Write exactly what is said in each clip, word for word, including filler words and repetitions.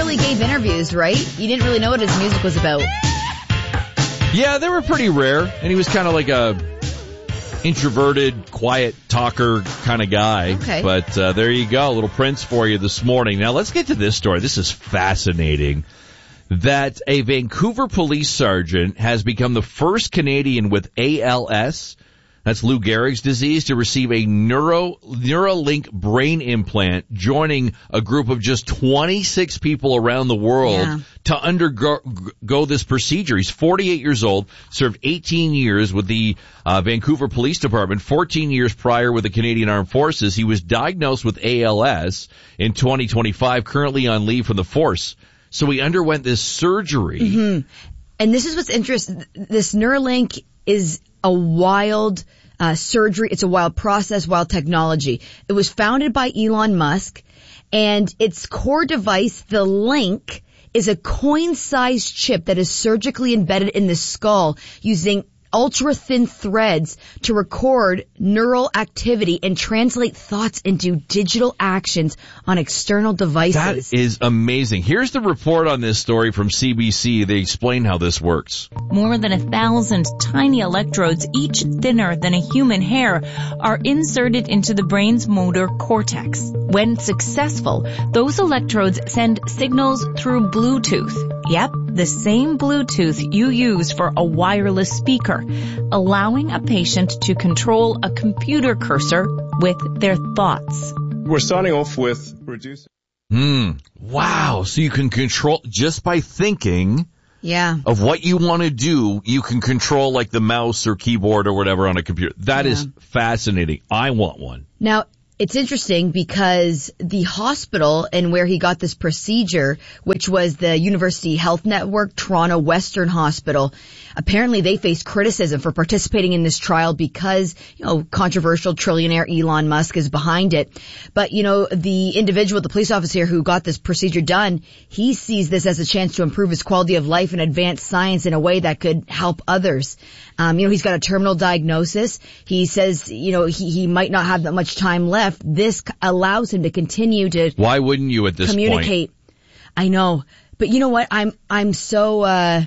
really gave interviews, right? You didn't really know what his music was about. Yeah, they were pretty rare, and he was kind of like a introverted, quiet talker kind of guy. Okay. But uh, there you go, a little Prince for you this morning. Now let's get to this story. This is fascinating. That a Vancouver police sergeant has become the first Canadian with A L S, that's Lou Gehrig's disease, to receive a neuro Neuralink brain implant, joining a group of just twenty-six people around the world yeah. to undergo go this procedure. He's forty-eight years old, served eighteen years with the uh, Vancouver Police Department, fourteen years prior with the Canadian Armed Forces. He was diagnosed with A L S in twenty twenty-five, currently on leave from the force. So he underwent this surgery. Mm-hmm. And this is what's interesting. This Neuralink is a wild uh, surgery. It's a wild process, wild technology. It was founded by Elon Musk, and its core device, the Link, is a coin-sized chip that is surgically embedded in the skull using ultra-thin threads to record neural activity and translate thoughts into digital actions on external devices. That is amazing. Here's the report on this story from C B C. They explain how this works. More than a thousand tiny electrodes, each thinner than a human hair, are inserted into the brain's motor cortex. When successful, those electrodes send signals through Bluetooth. Yep, the same Bluetooth you use for a wireless speaker, allowing a patient to control a computer cursor with their thoughts. We're starting off with reducing. Hmm. Wow. So you can control just by thinking yeah. of what you want to do. You can control like the mouse or keyboard or whatever on a computer. That yeah. is fascinating. I want one. Now, it's interesting because the hospital and where he got this procedure, which was the University Health Network, Toronto Western Hospital, apparently they faced criticism for participating in this trial because, you know, controversial trillionaire Elon Musk is behind it. But, you know, the individual, the police officer who got this procedure done, he sees this as a chance to improve his quality of life and advance science in a way that could help others. Um, you know, he's got a terminal diagnosis. He says, you know, he, he might not have that much time left. This allows him to continue to Why wouldn't you at this communicate. point? I know. But you know what? I'm, I'm so, uh,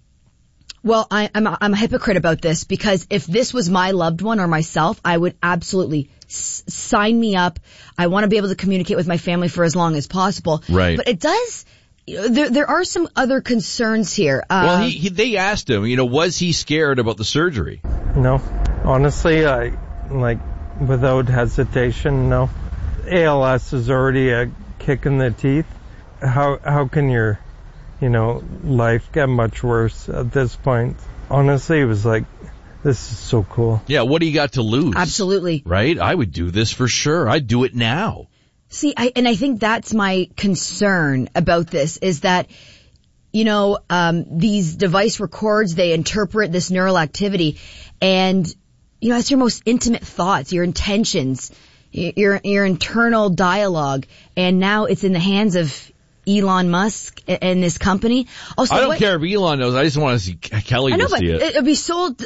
well, I, I'm, I'm a hypocrite about this because if this was my loved one or myself, I would absolutely s- sign me up. I want to be able to communicate with my family for as long as possible. Right. But it does, there, there are some other concerns here. Uh, well, he, he, they asked him, you know, was he scared about the surgery? No. Honestly, I, like, without hesitation, no. A L S is already a kick in the teeth. How how can your, you know, life get much worse at this point? Honestly, it was like, this is so cool. Yeah, what do you got to lose? Absolutely. Right? I would do this for sure. I'd do it now. See, I, and I think that's my concern about this is that, you know, um, these device records, they interpret this neural activity and, you know, it's your most intimate thoughts, your intentions, your, your internal dialogue. And now it's in the hands of Elon Musk and this company. Also, I don't what, care if Elon knows. I just want to see Kelly I know, to but see it. It'll be sold.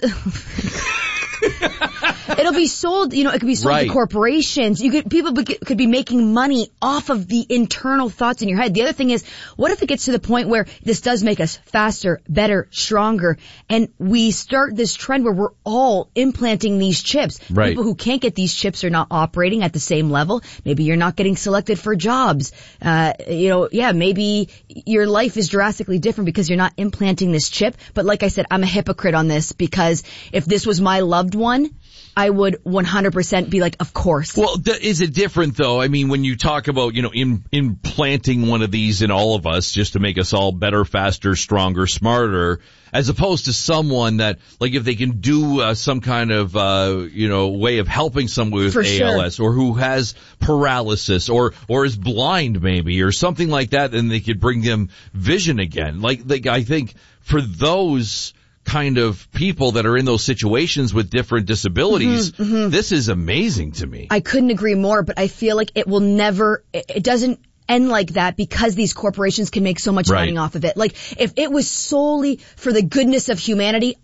It'll be sold, you know, it could be sold right. to corporations. You could, people be, could be making money off of the internal thoughts in your head. The other thing is, what if it gets to the point where this does make us faster, better, stronger, and we start this trend where we're all implanting these chips. Right. People who can't get these chips are not operating at the same level. Maybe you're not getting selected for jobs. Uh, you know, yeah, maybe your life is drastically different because you're not implanting this chip. But like I said, I'm a hypocrite on this because if this was my loved one, I would one hundred percent be like, of course. Well, th- is it different though? I mean, when you talk about, you know, in, implanting one of these in all of us just to make us all better, faster, stronger, smarter, as opposed to someone that, like, if they can do uh, some kind of, uh, you know, way of helping someone with For A L S sure. or who has paralysis or, or is blind maybe or something like that, then they could bring them vision again. Like, like I think for those kind of people that are in those situations with different disabilities, mm-hmm, mm-hmm. this is amazing to me. I couldn't agree more, but I feel like it will never, it doesn't end like that because these corporations can make so much right. money off of it. Like, if it was solely for the goodness of humanity,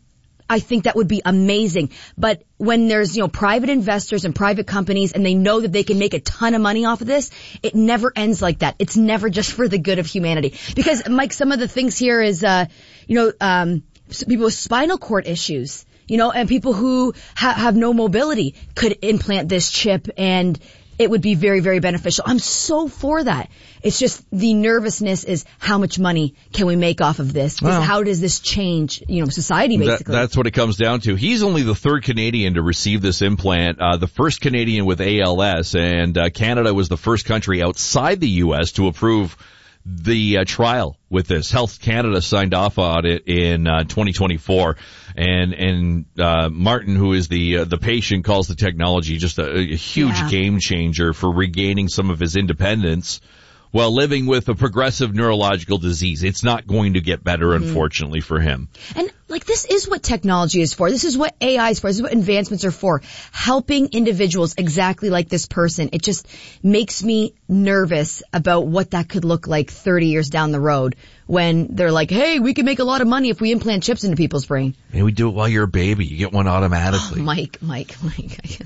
I think that would be amazing. But when there's, you know, private investors and private companies and they know that they can make a ton of money off of this, it never ends like that. It's never just for the good of humanity. Because, Mike, some of the things here is, uh, you know, um, people with spinal cord issues, you know, and people who ha- have no mobility could implant this chip and it would be very, very beneficial. I'm so for that. It's just the nervousness is how much money can we make off of this? Well, how does this change, you know, society basically? That, that's what it comes down to. He's only the third Canadian to receive this implant, uh, the first Canadian with A L S, and uh, Canada was the first country outside the U S to approve the uh, trial with this. Health Canada signed off on it in uh, twenty twenty-four, and and uh, Martin, who is the uh, the patient, calls the technology just a, a huge yeah. game changer for regaining some of his independence while living with a progressive neurological disease. It's not going to get better, mm-hmm. unfortunately, for him. And, like, this is what technology is for. This is what A I is for. This is what advancements are for. Helping individuals exactly like this person. It just makes me nervous about what that could look like thirty years down the road when they're like, hey, we can make a lot of money if we implant chips into people's brain. And we do it while you're a baby. You get one automatically. Oh, Mike, Mike, Mike.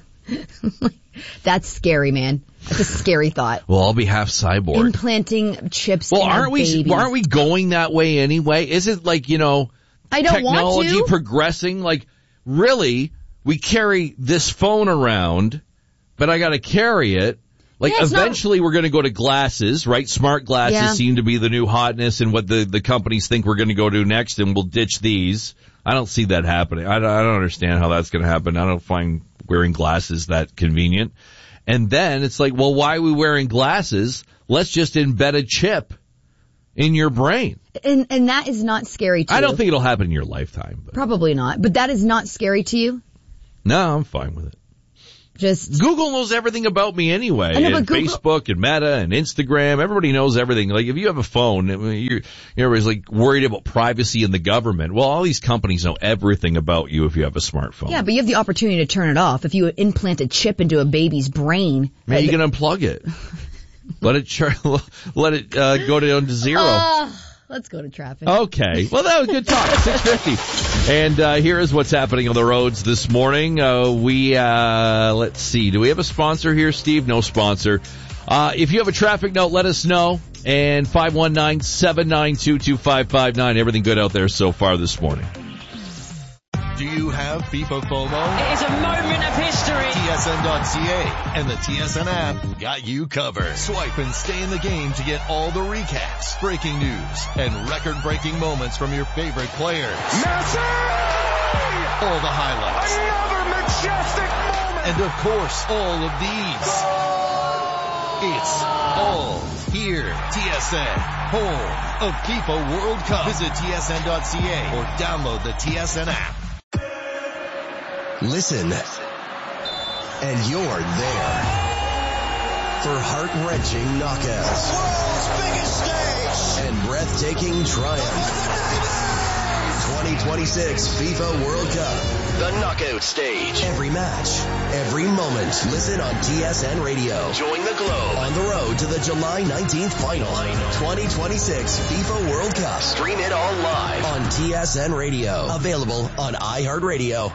That's scary, man. That's a scary thought. Well, I'll be half cyborg. Implanting chips well, in aren't we, babies. Aren't we going that way anyway? Is it like, you know, I don't technology want to. progressing? Like, really, we carry this phone around, but I got to carry it. Like, yeah, eventually not... we're going to go to glasses, right? Smart glasses yeah. seem to be the new hotness and what the, the companies think we're going to go to next, and we'll ditch these. I don't see that happening. I don't, I don't understand how that's going to happen. I don't find wearing glasses that convenient. And then it's like, well, why are we wearing glasses? Let's just embed a chip in your brain. And and that is not scary to you. I don't think it'll happen in your lifetime. But. Probably not. But that is not scary to you? No, I'm fine with it. Just Google knows everything about me anyway. I know, and Google... Facebook and Meta and Instagram, everybody knows everything. Like, if you have a phone, you're, everybody's like worried about privacy in the government. Well, all these companies know everything about you if you have a smartphone. Yeah, but you have the opportunity to turn it off. If you implant a chip into a baby's brain. Man, you can unplug it. Let it, char- let it, uh, go down to zero. Uh, let's go to traffic. Okay. Well, that was good talk. six fifty. And, uh, here is what's happening on the roads this morning. Uh, we, uh, let's see. Do we have a sponsor here, Steve? No sponsor. Uh, if you have a traffic note, let us know. And five one nine, seven nine two, two five five nine. Everything good out there so far this morning. Do you have FIFA FOMO? It is a moment of history. T S N dot C A and the T S N app got you covered. Swipe and stay in the game to get all the recaps, breaking news, and record-breaking moments from your favorite players. Messi! All the highlights. Another majestic moment! And of course, all of these. Goal! It's all here. T S N, home of FIFA World Cup. Visit T S N dot C A or download the T S N app. Listen, and you're there for heart-wrenching knockouts, world's biggest stage, and breathtaking triumph. twenty twenty-six FIFA World Cup, the knockout stage. Every match, every moment. Listen on T S N Radio. Join the globe on the road to the July nineteenth final. twenty twenty-six FIFA World Cup. Stream it all live on T S N Radio. Available on iHeartRadio.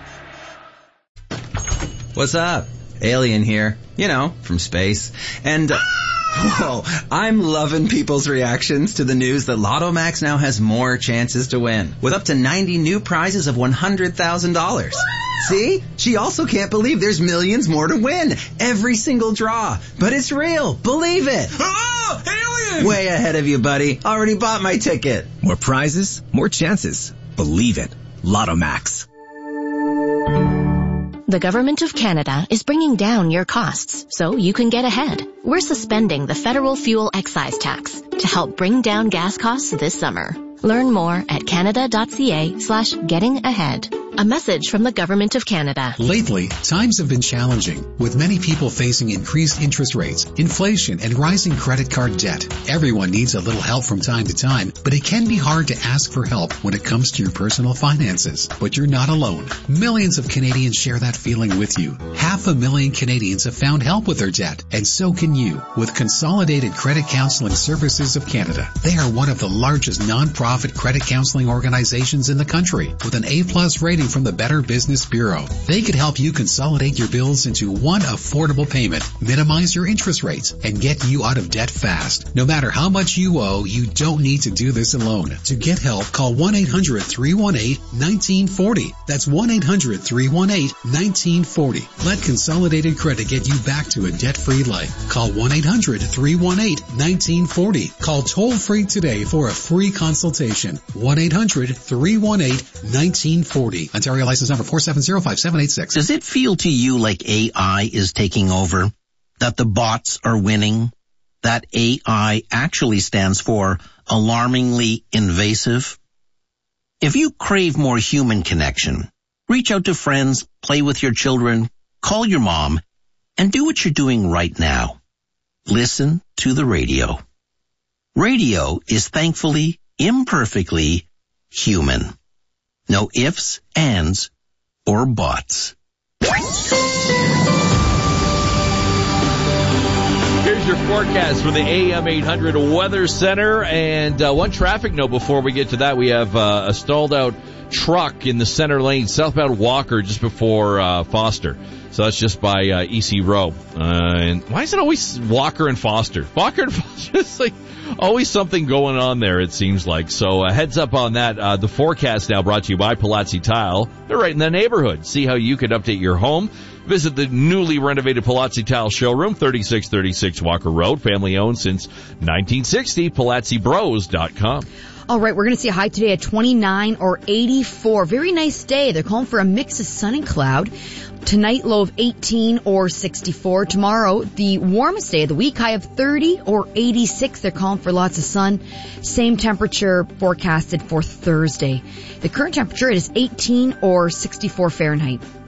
What's up? Alien here. You know, from space. And, uh, whoa, I'm loving people's reactions to the news that Lotto Max now has more chances to win, with up to ninety new prizes of one hundred thousand dollars. See? She also can't believe there's millions more to win. Every single draw. But it's real. Believe it. Oh, alien! Way ahead of you, buddy. Already bought my ticket. More prizes, more chances. Believe it. Lotto Max. The Government of Canada is bringing down your costs so you can get ahead. We're suspending the federal fuel excise tax to help bring down gas costs this summer. Learn more at canada.ca slash getting ahead. A message from the Government of Canada. Lately, times have been challenging, with many people facing increased interest rates, inflation, and rising credit card debt. Everyone needs a little help from time to time, but it can be hard to ask for help when it comes to your personal finances. But you're not alone. Millions of Canadians share that feeling with you. Half a million Canadians have found help with their debt, and so can you with Consolidated Credit Counseling Services of Canada. They are one of the largest non-profit credit counseling organizations in the country, with an A-plus rating from the Better Business Bureau. They could help you consolidate your bills into one affordable payment, minimize your interest rates, and get you out of debt fast. No matter how much you owe, you don't need to do this alone. To get help, call one eight hundred three one eight one nine four zero. That's one eight hundred three one eight one nine four zero. Let Consolidated Credit get you back to a debt-free life. Call one eight hundred three one eight one nine four zero. Call toll-free today for a free consultation. one eight hundred three one eight one nine four zero. Ontario license number four seven zero five seven eight six. Does it feel to you like A I is taking over? That the bots are winning? That A I actually stands for alarmingly invasive? If you crave more human connection, reach out to friends, play with your children, call your mom, and do what you're doing right now. Listen to the radio. Radio is thankfully, imperfectly human. No ifs, ands, or buts. Here's your forecast for the A M eight hundred Weather Center. And uh, one traffic note before we get to that. We have uh, a stalled out truck in the center lane, southbound Walker, just before uh, Foster. So that's just by uh, E C Row. Uh, and why is it always Walker and Foster? Walker and Foster, it's like always something going on there, it seems like. So uh, heads up on that. Uh, the forecast now brought to you by Palazzi Tile. They're right in the neighborhood. See how you could update your home. Visit the newly renovated Palazzi Tile showroom, thirty-six thirty-six Walker Road, family owned since nineteen sixty, palazzi bros dot com. All right, we're going to see a high today at twenty-nine or eighty-four. Very nice day. They're calling for a mix of sun and cloud. Tonight, low of eighteen or sixty-four. Tomorrow, the warmest day of the week, high of thirty or eighty-six. They're calling for lots of sun. Same temperature forecasted for Thursday. The current temperature is eighteen or sixty-four Fahrenheit.